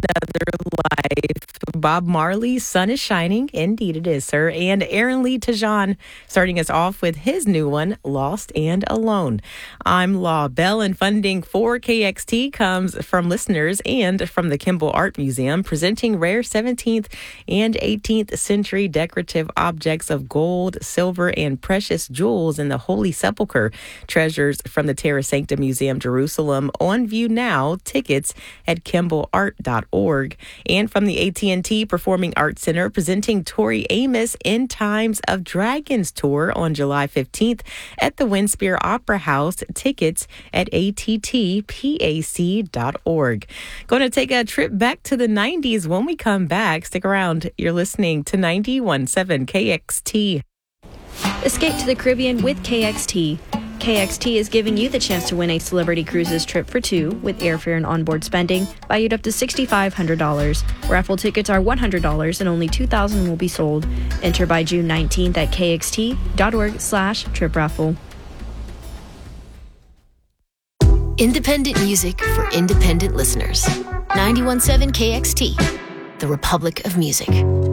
Life. Bob Marley's Sun is Shining. Indeed, it is, sir. And Aaron Lee Tajan starting us off with his new one, Lost and Alone. I'm Law Bell, and funding for KXT comes from listeners and from the Kimball Art Museum, presenting rare 17th and 18th century decorative objects of gold, silver, and precious jewels in the Holy Sepulchre. Treasures from the Terra Sancta Museum, Jerusalem, on view now. Tickets at kimballart.org. And from the AT&T Performing Arts Center, presenting Tori Amos in Times of Dragons tour on July 15th at the Winspear Opera House. Tickets at attpac.org. Going to take a trip back to the 90s when we come back. Stick around. You're listening to 91.7 KXT. Escape to the Caribbean with KXT. KXT is giving you the chance to win a Celebrity Cruises trip for two with airfare and onboard spending valued up to $6,500. Raffle tickets are $100 and only 2,000 will be sold. Enter by June 19th at kxt.org/trip raffle. Independent music for independent listeners. 91.7 KXT, the Republic of Music.